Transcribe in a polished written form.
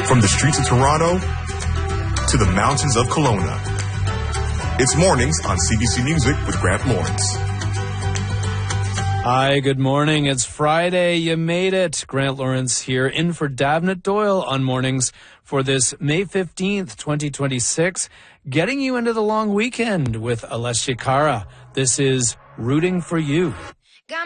From the streets of Toronto to the mountains of Kelowna. It's mornings on CBC Music with Grant Lawrence. Hi, good morning. It's Friday. You made it. Grant Lawrence here in for Davnit Doyle on mornings for this May 15th, 2026, getting you into the long weekend with Alessia Cara. This is Rooting for You.